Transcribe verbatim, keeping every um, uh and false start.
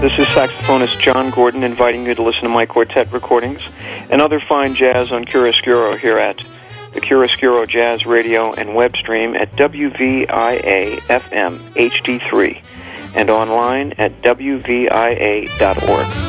This is saxophonist John Gordon inviting you to listen to my quartet recordings and other fine jazz on Chiaroscuro here at the Chiaroscuro Jazz Radio and web stream at W V I A F M H D three and online at W V I A dot org.